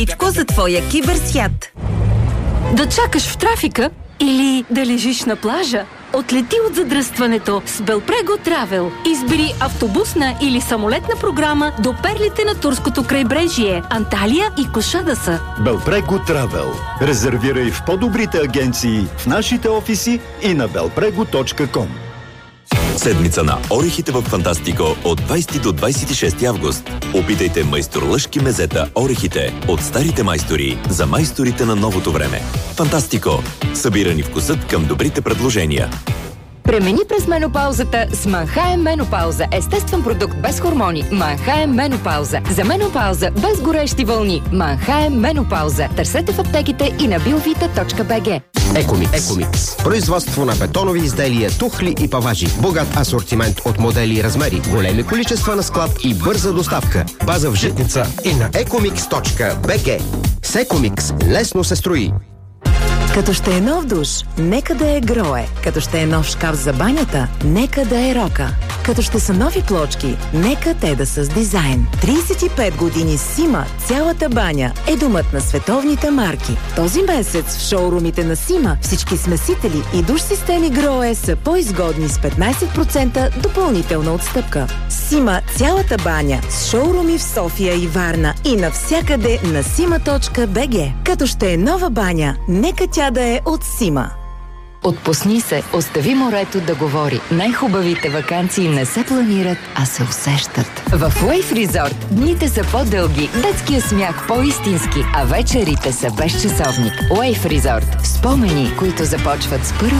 Всичко за твоя киберсвят. Да чакаш в трафика или да лежиш на плажа? Отлети от задръстването с Белпрего Травел. Избери автобусна или самолетна програма до перлите на турското крайбрежие, Анталия и Кошадаса. Белпрего Травел. Резервирай в по-добрите агенции, в нашите офиси и на belprego.com. Седмица на орехите в Фантастико от 20 до 26 август. Опитайте майсторлъшки мезета орехите от старите майстори за майсторите на новото време. Фантастико. Събирани вкусът към добрите предложения. Премини през менопаузата с Манхайм Менопауза. Естествен продукт без хормони. Манхайм Менопауза. За менопауза без горещи вълни. Манхайм Менопауза. Търсете в аптеките и на biovita.bg. Екомикс. Производство на бетонови изделия, тухли и паважи. Богат асортимент от модели и размери. Големи количества на склад и бърза доставка. База в Житница и на ecomix.bg. С Екомикс лесно се строи. Като ще е нов душ, нека да е Грое. Като ще е нов шкаф за банята, нека да е Рока. Като ще са нови плочки, нека те да са с дизайн. 35 години Сима, цялата баня е думът на световните марки. Този месец в шоурумите на Сима всички смесители и душ системи Грое са по-изгодни с 15% допълнителна отстъпка. Сима, цялата баня с шоуруми в София и Варна и навсякъде на sima.bg. Като ще е нова баня, нека тя да е от Сима. Отпусни се, остави морето да говори. Най-хубавите ваканции не се планират, а се усещат. В Wave Resort дните са по-дълги, детския смях по-истински, а вечерите са безчасовник. Wave Resort. Спомени, които започват с първа